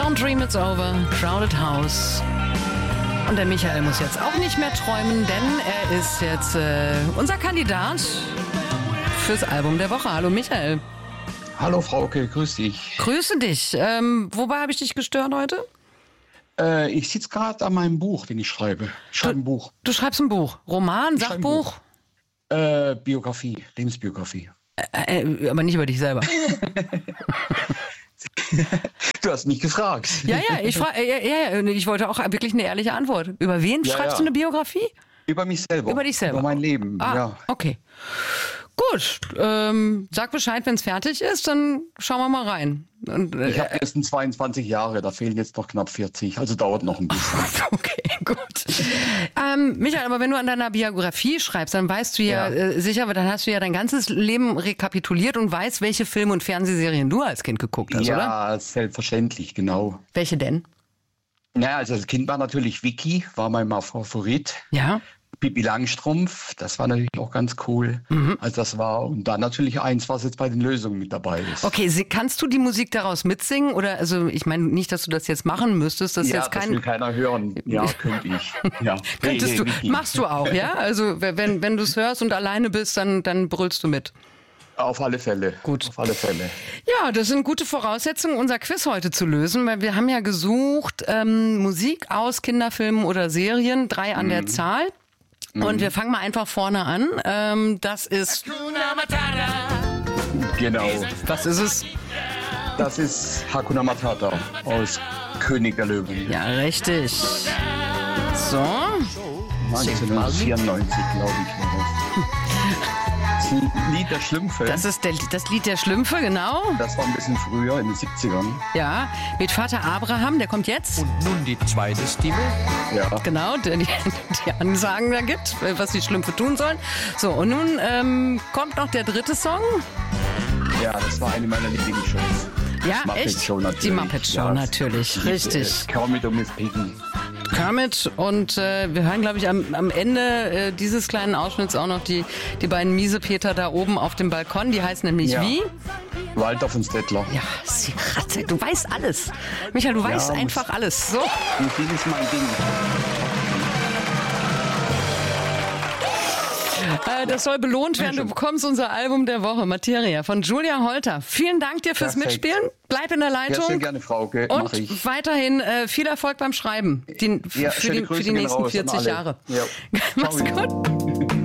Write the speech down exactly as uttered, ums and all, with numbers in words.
Don't Dream It's Over, Crowded House. Und der Michael muss jetzt auch nicht mehr träumen, denn er ist jetzt äh, unser Kandidat fürs Album der Woche. Hallo Michael. Hallo Frauke, grüß dich. Grüße dich. Ähm, wobei habe ich dich gestört heute? Äh, ich sitze gerade an meinem Buch, den ich schreibe. Ich schreibe ein Buch. Du schreibst ein Buch. Roman, Ich schreibe ein Sachbuch? Buch. Äh, Biografie, Lebensbiografie. Äh, äh, aber nicht über dich selber. Du hast mich gefragt. Ja, ja, ich, frag, ja, ja, ja, ich wollte auch wirklich eine ehrliche Antwort. Über wen Ja, schreibst ja. du eine Biografie? Über mich selber. Über dich selber. Über mein Leben, Ah, ja. okay. Gut, ähm, sag Bescheid, wenn es fertig ist, dann schauen wir mal rein. Und, äh, Ich habe erst zweiundzwanzig Jahre, da fehlen jetzt noch knapp vierzig, also dauert noch ein bisschen. Okay, gut. Ähm, Michael, aber wenn du an deiner Biografie schreibst, dann weißt du ja, Ja. äh, sicher, aber dann hast du ja dein ganzes Leben rekapituliert und weißt, welche Filme und Fernsehserien du als Kind geguckt hast, oder? Ja, selbstverständlich, genau. Welche denn? Naja, also als Kind war natürlich Vicky, war mein Favorit. Ja. Pippi Langstrumpf, das war natürlich auch ganz cool. Mhm. Also das war, und dann natürlich eins, was jetzt bei den Lösungen mit dabei ist. Okay, sie- kannst du die Musik daraus mitsingen? Oder, also, ich meine nicht, dass du das jetzt machen müsstest, das ist Ja, jetzt das kein... will keiner hören. Ja, könnte ich. Ja. Könntest Hey, du, hey, Vicky. machst du auch, ja? Also, wenn, wenn du es hörst und alleine bist, dann, dann brüllst du mit. Auf alle Fälle. Gut. Auf alle Fälle. Ja, das sind gute Voraussetzungen, unser Quiz heute zu lösen, weil wir haben ja gesucht, ähm, Musik aus Kinderfilmen oder Serien, drei an der Zahl. Und wir fangen mal einfach vorne an. Ähm, das ist, Genau. was ist es? Das ist Hakuna Matata aus König der Löwen. Ja, richtig. So. neunzehnhundertvierundneunzig, glaube ich, war das. Das ist ein Lied der Schlümpfe. Das ist der, das Lied der Schlümpfe, genau. Das war ein bisschen früher, in den siebzigern. Ja, mit Vater Abraham, der kommt jetzt. Und nun die zweite Stimme. Ja. Genau, der die, die Ansagen da gibt, was die Schlümpfe tun sollen. So, und nun ähm, kommt noch der dritte Song. Ja, das war eine meiner Lieblingsshows. Ja, Muppet echt? Show natürlich. Die Muppet Show, Ja. natürlich, richtig. Äh, Kermit und Miss Piggy. Kermit und äh, wir hören, glaube ich, am, am Ende äh, dieses kleinen Ausschnitts auch noch die, die beiden Miesepeter da oben auf dem Balkon. Die heißen nämlich Ja. wie? Walter von Stettler. Ja, sie Ratze, du weißt alles. Michael, du weißt muss- einfach alles. So. Musik ist mein Ding. Äh, das soll belohnt werden. Du bekommst unser Album der Woche, Materia, von Julia Holter. Vielen Dank dir fürs Perfekt. Mitspielen. Bleib in der Ja, Leitung. sehr gerne, Frauke. Und Mach ich. weiterhin äh, viel Erfolg beim Schreiben. Die, Ja, für, schöne die, Grüße für die gehen nächsten raus an vierzig alle. Jahre. Ja. Mach's Ciao. gut.